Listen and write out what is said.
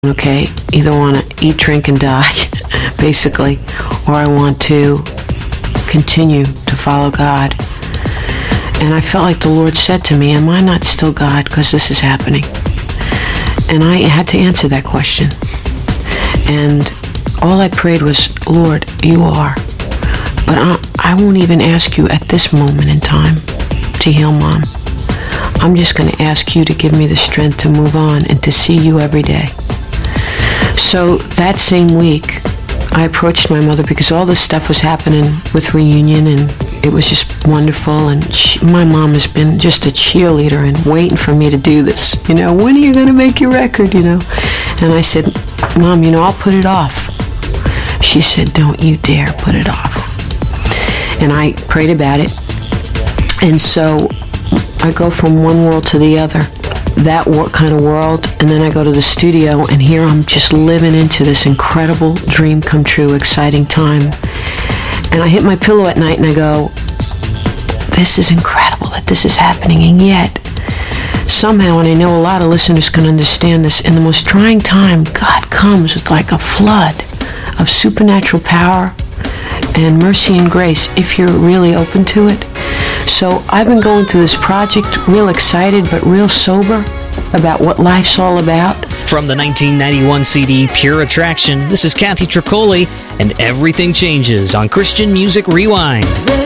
okay, either want to eat, drink, and die, basically, or I want to continue to follow God. And I felt like the Lord said to me, am I not still God because this is happening? And I had to answer that question. And all I prayed was, Lord, you are. But I won't even ask you at this moment in time to heal Mom. I'm just going to ask you to give me the strength to move on and to see you every day. So that same week, I approached my mother because all this stuff was happening with Reunion, and it was just wonderful. And my mom has been just a cheerleader and waiting for me to do this. You know, when are you going to make your record, you know? And I said, Mom, you know, I'll put it off. She said, don't you dare put it off. And I prayed about it. And so I go from one world to the other, that kind of world, and then I go to the studio, and here I'm just living into this incredible dream come true, exciting time. And I hit my pillow at night and I go, this is incredible that this is happening. And yet, somehow, and I know a lot of listeners can understand this, in the most trying time, God comes with like a flood of supernatural power and mercy and grace if you're really open to it. So I've been going through this project real excited but real sober about what life's all about. From the 1991 CD Pure Attraction, this is Kathy Tricoli, and Everything Changes on Christian Music Rewind.